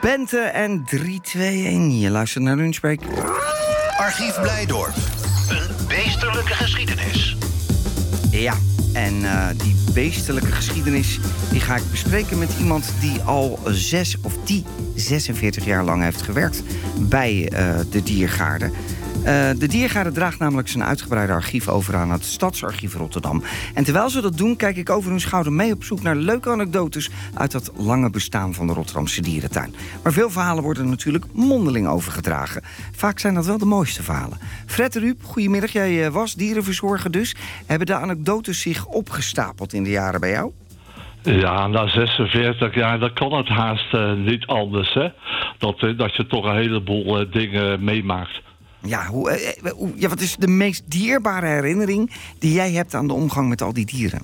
Bente en 3, 2, 1. Je luistert naar Lunchbreak. Archief Blijdorp. Een beesterlijke geschiedenis. Ja, en die beestelijke geschiedenis die ga ik bespreken met iemand die al 46 jaar lang heeft gewerkt bij de Diergaarde. De Diergaarde draagt namelijk zijn uitgebreide archief over aan het Stadsarchief Rotterdam. En terwijl ze dat doen, kijk ik over hun schouder mee op zoek naar leuke anekdotes uit het lange bestaan van de Rotterdamse dierentuin. Maar veel verhalen worden natuurlijk mondeling overgedragen. Vaak zijn dat wel de mooiste verhalen. Fred Ruup, goedemiddag. Jij was dierenverzorger dus. Hebben de anekdotes zich opgestapeld in de jaren bij jou? Ja, na 46 jaar, dan kan het haast niet anders, hè. Dat je toch een heleboel dingen meemaakt. Ja, wat is de meest dierbare herinnering die jij hebt aan de omgang met al die dieren?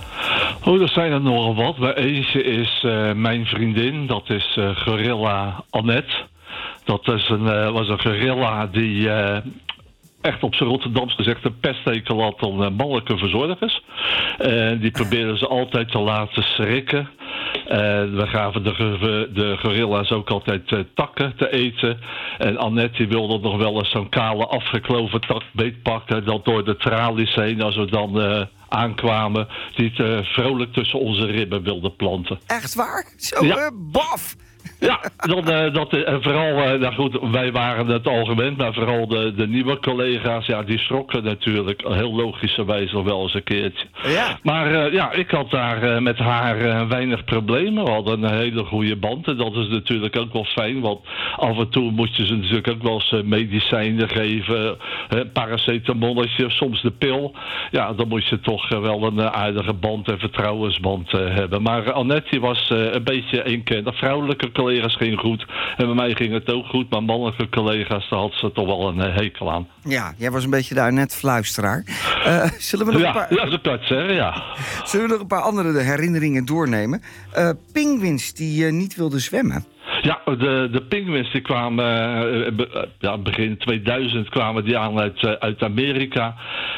Er zijn er nogal wat. Maar eentje is mijn vriendin, dat is gorilla Annette. Dat was een gorilla die echt op zijn Rotterdams gezegd een pesthekel had aan mannelijke verzorgers. Die probeerden ze altijd te laten schrikken. We gaven de gorilla's ook altijd takken te eten. En Annette die wilde nog wel eens zo'n kale afgekloven tak beetpakken. Dat door de tralies heen, als we dan aankwamen, die het vrolijk tussen onze ribben wilde planten. Echt waar? Zo baf! Ja, vooral, nou goed, wij waren het algemeen, maar vooral de nieuwe collega's, ja, die schrokken natuurlijk heel logischerwijs nog wel eens een keertje. Ja. Maar ik had daar met haar weinig problemen. We hadden een hele goede band en dat is natuurlijk ook wel fijn, want af en toe moet je ze natuurlijk ook wel eens medicijnen geven, paracetamolletje, soms de pil. Ja, dan moet je toch wel een aardige band en vertrouwensband hebben. Maar Annette was een beetje eenkennig. Vrouwelijke collega's ging goed. En bij mij ging het ook goed. Maar mannelijke collega's, daar had ze toch wel een hekel aan. Ja, jij was een beetje de Annette-fluisteraar. Zullen we nog een paar... Ja, zo kan het zeggen, ja. Zullen we nog een paar andere herinneringen doornemen? Pinguïns die niet wilden zwemmen. Ja, de pinguïns die kwamen begin 2000 kwamen die aan uit Amerika.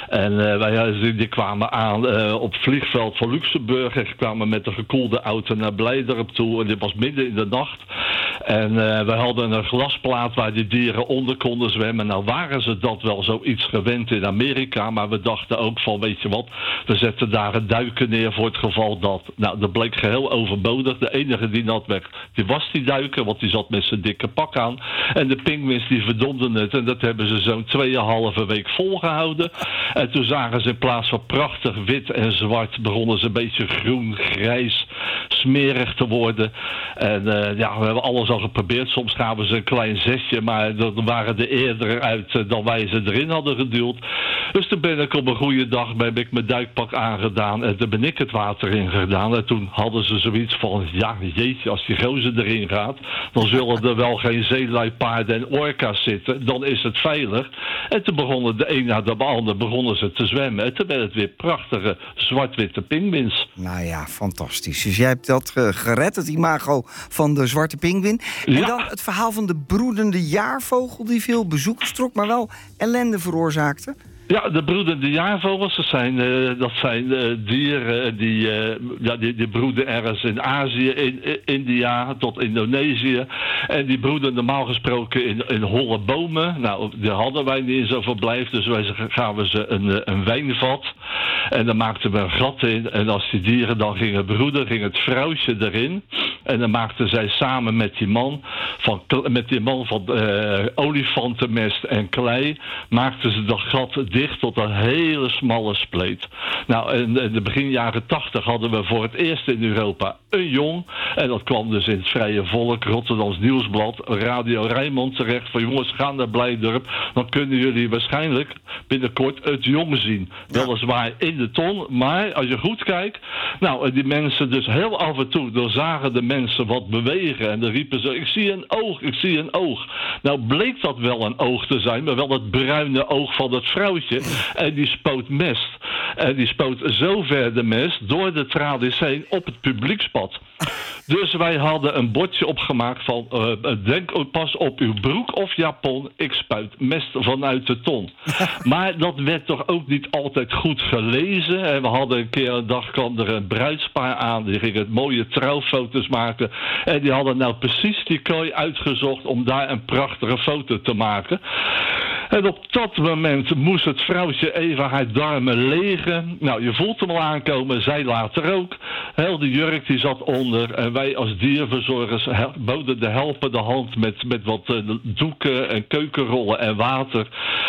En die kwamen aan op het vliegveld van Luxemburg. En kwamen met een gekoelde auto naar Blijdorp toe. En dit was midden in de nacht. En we hadden een glasplaat waar die dieren onder konden zwemmen. Nou waren ze dat wel zoiets gewend in Amerika. Maar we dachten ook van, weet je wat, we zetten daar een duiker neer voor het geval dat. Nou, dat bleek geheel overbodig. De enige die nat werd, die was die duiker. Want die zat met zijn dikke pak aan. En de pinguïns die verdomden het. En dat hebben ze zo'n 2,5 week volgehouden. En toen zagen ze in plaats van prachtig wit en zwart, begonnen ze een beetje groen, grijs, smerig te worden. En we hebben alles al geprobeerd. Soms gaven ze een klein zesje, maar dan waren er eerder uit dan wij ze erin hadden geduwd. Dus toen ben ik op een goede dag mijn duikpak aangedaan. En toen ben ik het water in gedaan. En toen hadden ze zoiets van, ja jeetje, als die gozer erin gaat, dan zullen er wel geen zeeluipaarden en orka's zitten. Dan is het veilig. En toen begonnen de een na de ander begonnen ze te zwemmen. En toen werden het weer prachtige zwart-witte pinguïns. Nou ja, fantastisch. Dus jij hebt dat gered, het imago van de zwarte pinguïn. En dan het verhaal van de broedende jaarvogel die veel bezoekers trok, maar wel ellende veroorzaakte. Ja, de broedende jaarvogels, dat zijn dieren die broeden ergens in Azië, in India tot Indonesië. En die broeden normaal gesproken in holle bomen. Nou, die hadden wij niet in zo'n verblijf, dus wij gaven ze een wijnvat. En dan maakten we een gat in. En als die dieren dan gingen broeden, ging het vrouwtje erin. En dan maakten zij samen met die man van olifantenmest en klei, maakten ze dat gat dicht tot een hele smalle spleet. Nou, in de begin jaren 80 hadden we voor het eerst in Europa een jong. En dat kwam dus in het Vrije Volk, Rotterdams Nieuwsblad, Radio Rijnmond terecht. Van jongens, ga naar Blijdorp. Dan kunnen jullie waarschijnlijk binnenkort het jong zien. Weliswaar in de ton, maar als je goed kijkt. Nou, die mensen dus heel af en toe, dan zagen de mensen wat bewegen. En dan riepen ze, ik zie een oog, ik zie een oog. Nou bleek dat wel een oog te zijn, maar wel het bruine oog van het vrouwtje. En die spoot mest. En die spoot zo ver de mest door de tralies heen op het publiekspad. pad. Dus wij hadden een bordje opgemaakt van... denk pas op uw broek of japon, ik spuit mest vanuit de ton. Maar dat werd toch ook niet altijd goed gelezen. En we hadden een dag kwam er een bruidspaar aan... die gingen mooie trouwfoto's maken. En die hadden nou precies die kooi uitgezocht... om daar een prachtige foto te maken. En op dat moment moest het vrouwtje even haar darmen legen. Nou, je voelt hem al aankomen, zij later ook. Heel de jurk die zat onder. En wij als dierverzorgers boden de helpende hand met wat doeken en keukenrollen en water.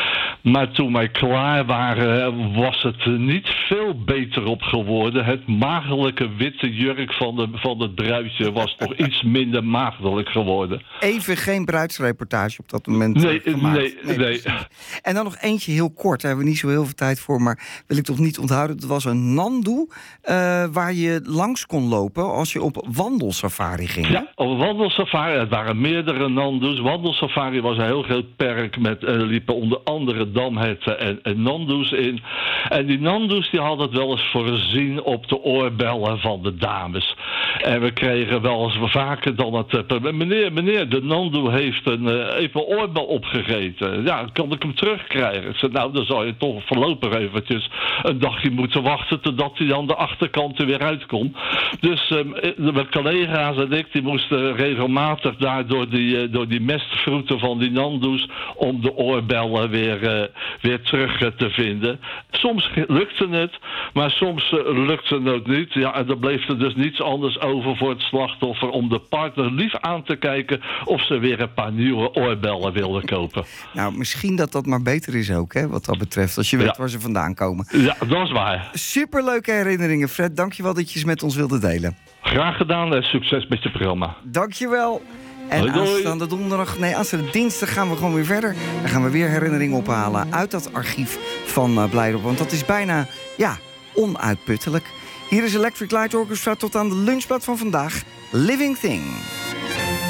Maar toen wij klaar waren, was het niet veel beter op geworden. Het maagdelijke witte jurk van het bruidje was toch iets minder maagdelijk geworden. Even geen bruidsreportage op dat moment gemaakt. Nee. En dan nog eentje heel kort, daar hebben we niet zo heel veel tijd voor... maar wil ik toch niet onthouden. Het was een nandoe waar je langs kon lopen als je op wandelsafari ging. Ja, op wandelsafari. Het waren meerdere nandoes. Wandelsafari was een heel groot perk met liepen onder andere damherten en nandoes in. En die nandoes die hadden het wel eens voorzien op de oorbellen van de dames. En we kregen wel eens vaker dan het... Meneer, de nandoe heeft even een oorbel opgegeten. Ja, kan ik hem terugkrijgen? Ik zei, nou, dan zou je toch voorlopig eventjes een dagje moeten wachten... totdat hij aan de achterkant er weer uitkomt. Dus mijn collega's en ik, die moesten regelmatig daar door die mestvroeten van die nandoes... om de oorbellen weer terug te vinden. Soms lukte het, maar soms lukte het ook niet. Ja, en dan bleef er dus niets anders over voor het slachtoffer... om de partner lief aan te kijken of ze weer een paar nieuwe oorbellen wilden kopen. Nou, misschien dat maar beter is ook, hè, wat dat betreft. Als je weet waar ze vandaan komen. Ja, dat is waar. Superleuke herinneringen, Fred. Dankjewel dat je ze met ons wilde delen. Graag gedaan en succes met je programma. Dankjewel. En aanstaande dinsdag gaan we gewoon weer verder. Dan gaan we weer herinneringen ophalen uit dat archief van Blijdorp. Want dat is bijna, onuitputtelijk. Hier is Electric Light Orchestra tot aan de lunchblad van vandaag. Living Thing.